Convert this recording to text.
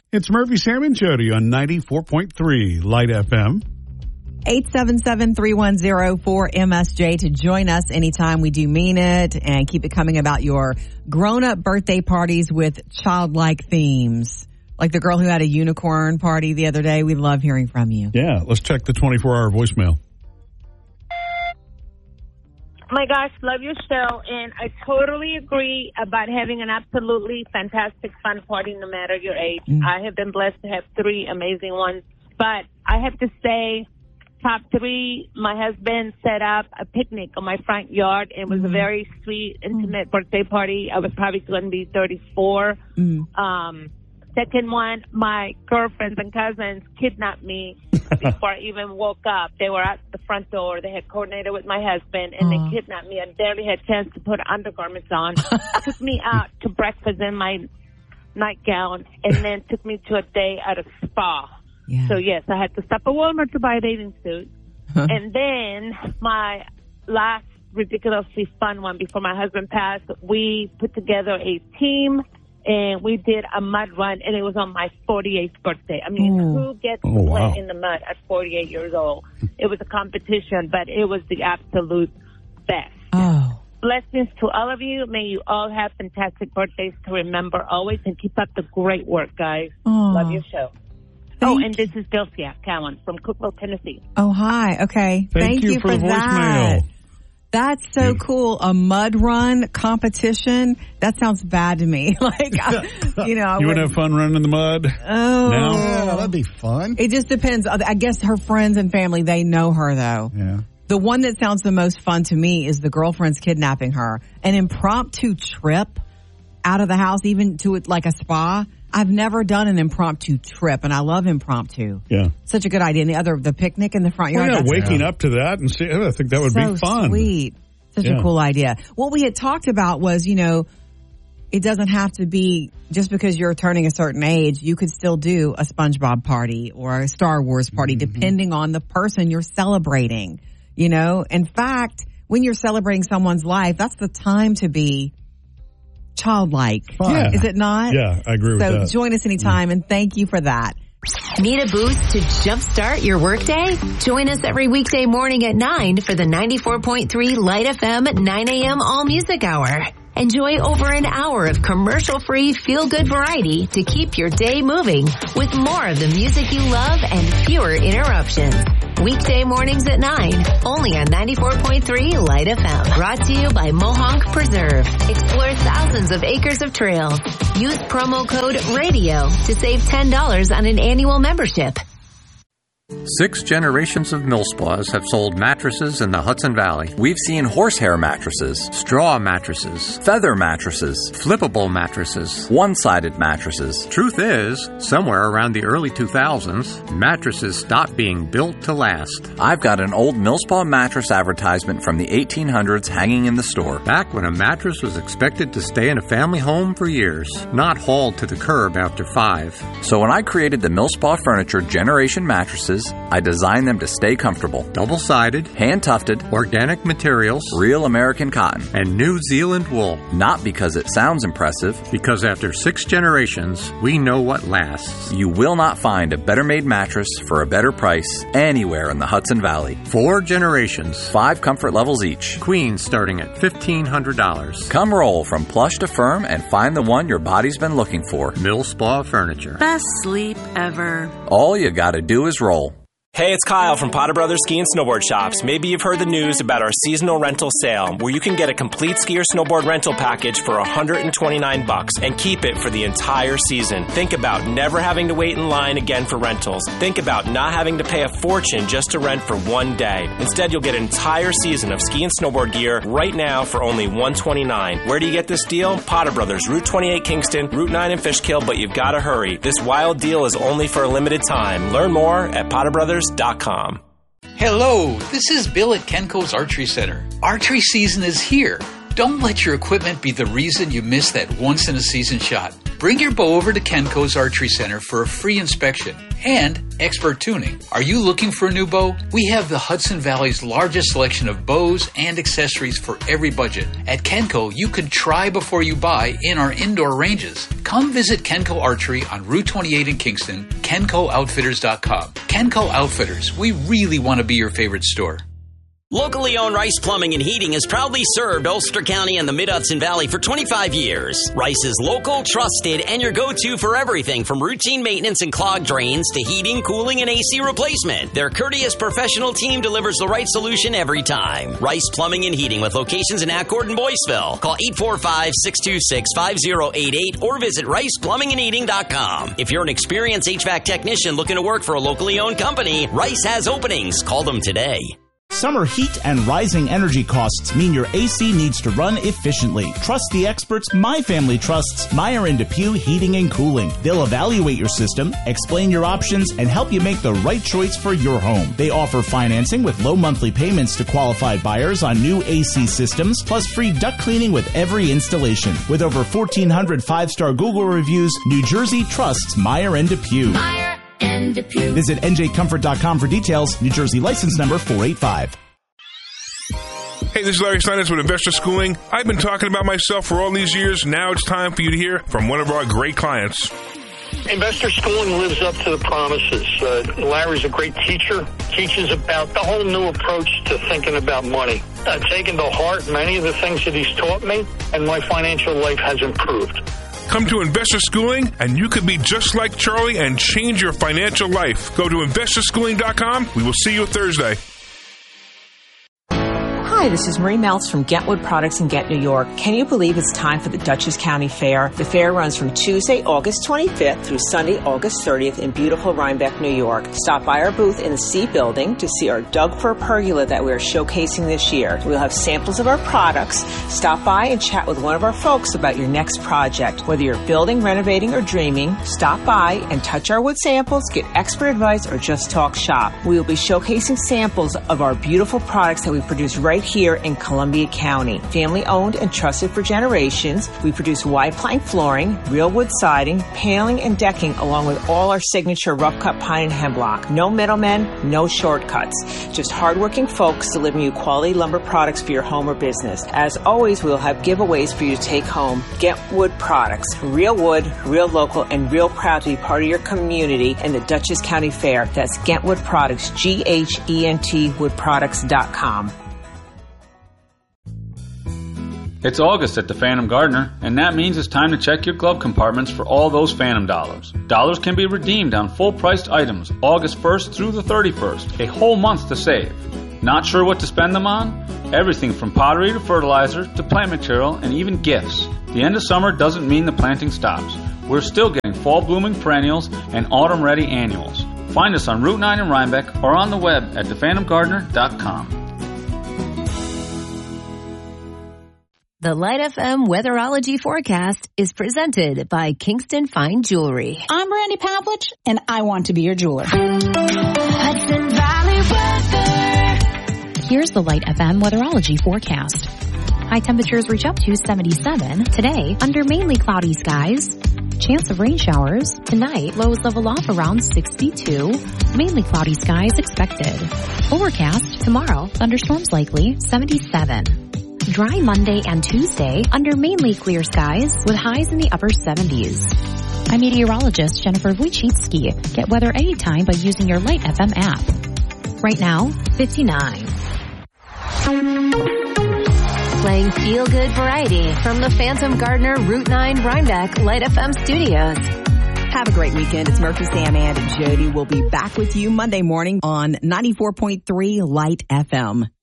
It's Murphy, Sam, and Jody on 94.3 Light FM. 877-310-4MSJ to join us anytime we do mean it, and keep it coming about your grown-up birthday parties with childlike themes. Like the girl who had a unicorn party the other day. We love hearing from you. Yeah, let's check the 24-hour voicemail. Oh my gosh, love your show, and I totally agree about having an absolutely fantastic fun party no matter your age. I have been blessed to have 3 amazing ones, but I have to say, top 3, my husband set up a picnic on my front yard. It was a very sweet, intimate birthday party. I was probably going to be 34. Second one, my girlfriends and cousins kidnapped me before I even woke up. They were at the front door. They had coordinated with my husband, and they kidnapped me. I barely had a chance to put undergarments on. Took me out to breakfast in my nightgown, and then took me to a day at a spa. Yeah. So, yes, I had to stop at Walmart to buy a bathing suit. And then my last ridiculously fun one before my husband passed, we put together a team, and we did a mud run, and it was on my 48th birthday. I mean, who gets to play in the mud at 48 years old? It was a competition, but it was the absolute best. Blessings to all of you. May you all have fantastic birthdays to remember always, and keep up the great work, guys. Love your show. And this is Delcia Cowan from Cookville, Tennessee. Oh, hi. Okay. Thank you for the that. voicemail. That's so cool. A mud run competition. That sounds bad to me. Like, you would have fun running in the mud? Oh. No? Yeah, that'd be fun. It just depends. I guess her friends and family, they know her, though. Yeah. The one that sounds the most fun to me is the girlfriend's kidnapping her. An impromptu trip out of the house, even to like a spa. I've never done an impromptu trip, and I love impromptu. Yeah. Such a good idea. And the picnic in the front yard. Waking up to that and see, I think that would be fun. Sweet. Such a cool idea. What we had talked about was, it doesn't have to be just because you're turning a certain age. You could still do a SpongeBob party or a Star Wars party, depending on the person you're celebrating. In fact, when you're celebrating someone's life, that's the time to be childlike. Yeah. Is it not? Yeah, I agree with that. So join us anytime, and thank you for that. Need a boost to jumpstart your workday? Join us every weekday morning at 9 for the 94.3 Light FM 9 a.m. All Music Hour. Enjoy over an hour of commercial-free feel-good variety to keep your day moving with more of the music you love and fewer interruptions. Weekday mornings at 9, only on 94.3 Light FM. Brought to you by Mohonk Preserve. Explore thousands of acres of trails. Use promo code RADIO to save $10 on an annual membership. 6 generations of Millspaws have sold mattresses in the Hudson Valley. We've seen horsehair mattresses, Straw mattresses, feather mattresses, flippable mattresses, one-sided mattresses. Truth is, somewhere around the early 2000s, mattresses stopped being built to last. I've got an old Millspaw mattress advertisement from the 1800s hanging in the store. Back when a mattress was expected to stay in a family home for years, not hauled to the curb after 5. So when I created the Millspaw Furniture Generation mattresses, I designed them to stay comfortable. Double-sided, hand-tufted, organic materials, real American cotton, and New Zealand wool. Not because it sounds impressive. Because after 6 generations, we know what lasts. You will not find a better-made mattress for a better price anywhere in the Hudson Valley. 4 generations. 5 comfort levels each. Queen starting at $1,500. Come roll from plush to firm and find the one your body's been looking for. Millspaw Furniture. Best sleep ever. All you gotta do is roll. Hey, it's Kyle from Potter Brothers Ski and Snowboard Shops. Maybe you've heard the news about our seasonal rental sale, where you can get a complete ski or snowboard rental package for $129 and keep it for the entire season. Think about never having to wait in line again for rentals. Think about not having to pay a fortune just to rent for one day. Instead, you'll get an entire season of ski and snowboard gear right now for only $129. Where do you get this deal? Potter Brothers, Route 28 Kingston, Route 9 in Fishkill, but you've got to hurry. This wild deal is only for a limited time. Learn more at potterbrothers.com. Hello, this is Bill at Kenco's Archery Center. Archery season is here. Don't let your equipment be the reason you miss that once-in-a-season shot. Bring your bow over to Kenco's Archery Center for a free inspection and expert tuning. Are you looking for a new bow? We have the Hudson Valley's largest selection of bows and accessories for every budget. At Kenco, you can try before you buy in our indoor ranges. Come visit Kenco Archery on Route 28 in Kingston, KencoOutfitters.com. Kenco Outfitters, we really want to be your favorite store. Locally owned Rice Plumbing and Heating has proudly served Ulster County and the Mid-Hudson Valley for 25 years. Rice is local, trusted, and your go-to for everything from routine maintenance and clogged drains to heating, cooling, and AC replacement. Their courteous professional team delivers the right solution every time. Rice Plumbing and Heating with locations in Accord and Boyceville. Call 845-626-5088 or visit riceplumbingandheating.com. If you're an experienced HVAC technician looking to work for a locally owned company, Rice has openings. Call them today. Summer heat and rising energy costs mean your AC needs to run efficiently. Trust the experts my family trusts, Meyer & DePuy Heating and Cooling. They'll evaluate your system, explain your options, and help you make the right choice for your home. They offer financing with low monthly payments to qualified buyers on new AC systems, plus free duct cleaning with every installation. With over 1,400 5-star Google reviews, New Jersey trusts Meyer & DePuy. Visit njcomfort.com for details. New Jersey license number 485. Hey, this is Larry Steinitz with Investor Schooling. I've been talking about myself for all these years. Now it's time for you to hear from one of our great clients. Investor Schooling lives up to the promises. Larry's a great teacher, teaches about the whole new approach to thinking about money. I've taken to heart many of the things that he's taught me, and my financial life has improved. Come to Investor Schooling, and you could be just like Charlie and change your financial life. Go to investorschooling.com. We will see you Thursday. Hi, this is Marie Meltz from Gentwood Products in Ghent, New York. Can you believe it's time for the Dutchess County Fair? The fair runs from Tuesday, August 25th through Sunday, August 30th in beautiful Rhinebeck, New York. Stop by our booth in the C Building to see our Doug Fir pergola that we are showcasing this year. We'll have samples of our products. Stop by and chat with one of our folks about your next project. Whether you're building, renovating, or dreaming, stop by and touch our wood samples, get expert advice, or just talk shop. We will be showcasing samples of our beautiful products that we produce right here in Columbia County. Family owned and trusted for generations, we produce wide plank flooring, real wood siding, paneling, and decking, along with all our signature rough cut pine and hemlock. No middlemen, no shortcuts. Just hardworking folks delivering you quality lumber products for your home or business. As always, we will have giveaways for you to take home. Gentwood Products. Real wood, real local, and real proud to be part of your community in the Dutchess County Fair. That's Gentwood Products, GHENT woodproducts.com. It's August at the Phantom Gardener, and that means it's time to check your glove compartments for all those Phantom dollars. Dollars can be redeemed on full-priced items August 1st through the 31st, a whole month to save. Not sure what to spend them on? Everything from pottery to fertilizer to plant material and even gifts. The end of summer doesn't mean the planting stops. We're still getting fall-blooming perennials and autumn-ready annuals. Find us on Route 9 in Rhinebeck or on the web at thephantomgardener.com. The Light FM Weatherology Forecast is presented by Kingston Fine Jewelry. I'm Brandy Pavlich, and I want to be your jeweler. Hudson Valley weather. Here's the Light FM Weatherology Forecast. High temperatures reach up to 77 today under mainly cloudy skies. Chance of rain showers. Tonight, lows level off around 62. Mainly cloudy skies expected. Overcast tomorrow. Thunderstorms likely 77. Dry Monday and Tuesday under mainly clear skies with highs in the upper 70s. I'm meteorologist Jennifer Wojcicki. Get weather anytime by using your Light FM app. Right now, 59. Playing feel-good variety from the Phantom Gardener Route 9 Rhinebeck Light FM studios. Have a great weekend. It's Murphy, Sam, and Jody. We'll be back with you Monday morning on 94.3 Light FM.